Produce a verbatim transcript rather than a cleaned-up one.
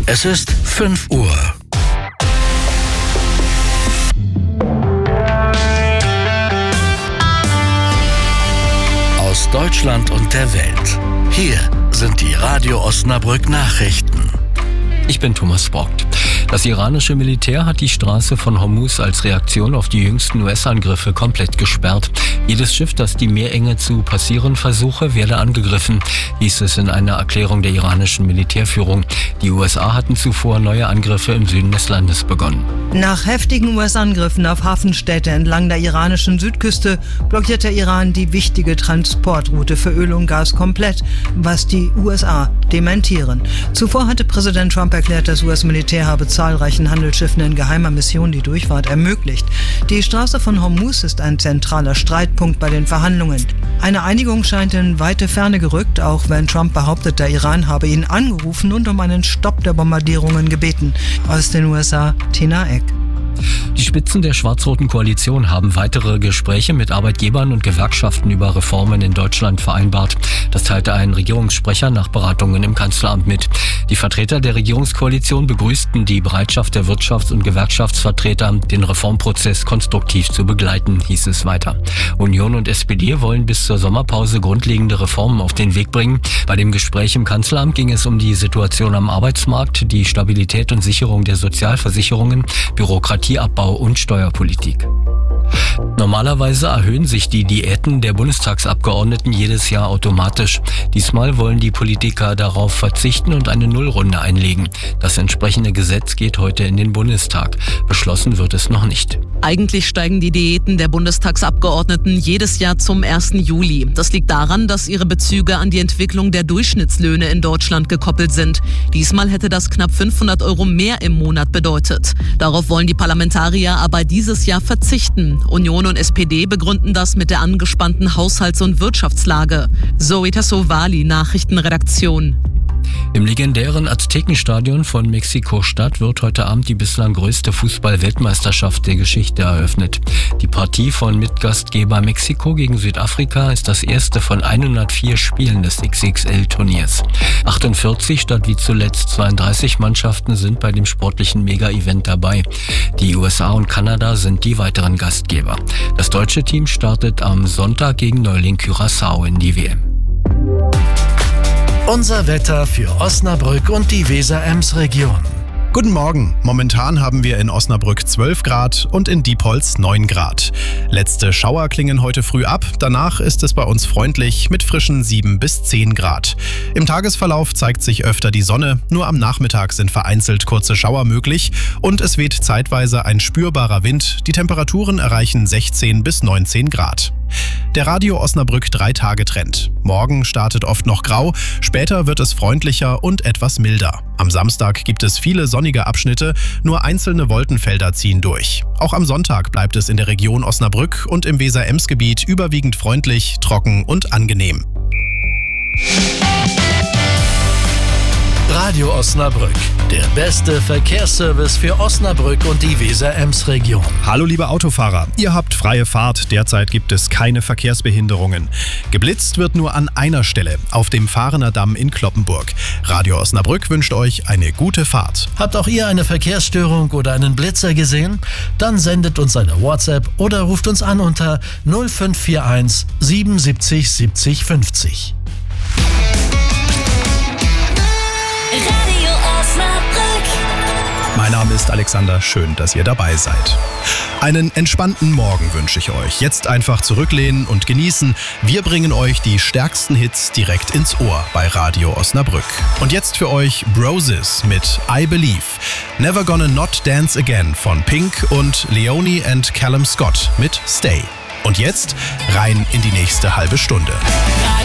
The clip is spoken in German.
Es ist fünf Uhr. Aus Deutschland und der Welt. Hier sind die Radio Osnabrück Nachrichten. Ich bin Thomas Borgt. Das iranische Militär hat die Straße von Hormuz als Reaktion auf die jüngsten U S-Angriffe komplett gesperrt. Jedes Schiff, das die Meerenge zu passieren versuche, werde angegriffen, hieß es in einer Erklärung der iranischen Militärführung. Die U S A hatten zuvor neue Angriffe im Süden des Landes begonnen. Nach heftigen U S-Angriffen auf Hafenstädte entlang der iranischen Südküste blockiert der Iran die wichtige Transportroute für Öl und Gas komplett, was die U S A dementieren. Zuvor hatte Präsident Trump erklärt, das U S-Militär habe zahlreichen Handelsschiffen in geheimer Mission die Durchfahrt ermöglicht. Die Straße von Hormuz ist ein zentraler Streitpunkt bei den Verhandlungen. Eine Einigung scheint in weite Ferne gerückt, auch wenn Trump behauptet, der Iran habe ihn angerufen und um einen Stopp der Bombardierungen gebeten. Aus den U S A, Tina Eck. Die Spitzen der schwarz-roten Koalition haben weitere Gespräche mit Arbeitgebern und Gewerkschaften über Reformen in Deutschland vereinbart. Das teilte ein Regierungssprecher nach Beratungen im Kanzleramt mit. Die Vertreter der Regierungskoalition begrüßten die Bereitschaft der Wirtschafts- und Gewerkschaftsvertreter, den Reformprozess konstruktiv zu begleiten, hieß es weiter. Union und S P D wollen bis zur Sommerpause grundlegende Reformen auf den Weg bringen. Bei dem Gespräch im Kanzleramt ging es um die Situation am Arbeitsmarkt, die Stabilität und Sicherung der Sozialversicherungen, Bürokratie, Abbau und Steuerpolitik. Normalerweise erhöhen sich die Diäten der Bundestagsabgeordneten jedes Jahr automatisch. Diesmal wollen die Politiker darauf verzichten und eine Nullrunde einlegen. Das entsprechende Gesetz geht heute in den Bundestag. Beschlossen wird es noch nicht. Eigentlich steigen die Diäten der Bundestagsabgeordneten jedes Jahr zum ersten Juli. Das liegt daran, dass ihre Bezüge an die Entwicklung der Durchschnittslöhne in Deutschland gekoppelt sind. Diesmal hätte das knapp fünfhundert Euro mehr im Monat bedeutet. Darauf wollen die Parlamentarier aber dieses Jahr verzichten. Union und S P D begründen das mit der angespannten Haushalts- und Wirtschaftslage. Zoe Tassovali, Nachrichtenredaktion. Im legendären Aztekenstadion von Mexiko-Stadt wird heute Abend die bislang größte Fußball-Weltmeisterschaft der Geschichte eröffnet. Die Partie von Mitgastgeber Mexiko gegen Südafrika ist das erste von hundertvier Spielen des X X L-Turniers. achtundvierzig statt wie zuletzt zweiunddreißig Mannschaften sind bei dem sportlichen Mega-Event dabei. Die U S A und Kanada sind die weiteren Gastgeber. Das deutsche Team startet am Sonntag gegen Neuling Curaçao in die W M. Unser Wetter für Osnabrück und die Weser-Ems-Region. Guten Morgen. Momentan haben wir in Osnabrück zwölf Grad und in Diepholz neun Grad. Letzte Schauer klingen heute früh ab. Danach ist es bei uns freundlich mit frischen sieben bis zehn Grad. Im Tagesverlauf zeigt sich öfter die Sonne. Nur am Nachmittag sind vereinzelt kurze Schauer möglich und es weht zeitweise ein spürbarer Wind. Die Temperaturen erreichen sechzehn bis neunzehn Grad. Der Radio Osnabrück drei-Tage-Trend. Morgen startet oft noch grau, später wird es freundlicher und etwas milder. Am Samstag gibt es viele sonnige Abschnitte, nur einzelne Wolkenfelder ziehen durch. Auch am Sonntag bleibt es in der Region Osnabrück und im Weser-Ems-Gebiet überwiegend freundlich, trocken und angenehm. Radio Osnabrück, der beste Verkehrsservice für Osnabrück und die Weser-Ems-Region. Hallo liebe Autofahrer, ihr habt freie Fahrt, derzeit gibt es keine Verkehrsbehinderungen. Geblitzt wird nur an einer Stelle, auf dem Fahrener Damm in Cloppenburg. Radio Osnabrück wünscht euch eine gute Fahrt. Habt auch ihr eine Verkehrsstörung oder einen Blitzer gesehen? Dann sendet uns eine WhatsApp oder ruft uns an unter null fünf vier eins siebenundsiebzig siebzig fünfzig. Radio Osnabrück. Mein Name ist Alexander, schön, dass ihr dabei seid. Einen entspannten Morgen wünsche ich euch. Jetzt einfach zurücklehnen und genießen. Wir bringen euch die stärksten Hits direkt ins Ohr bei Radio Osnabrück. Und jetzt für euch Broses mit I Believe, Never Gonna Not Dance Again von Pink und Leonie and Callum Scott mit Stay. Und jetzt rein in die nächste halbe Stunde.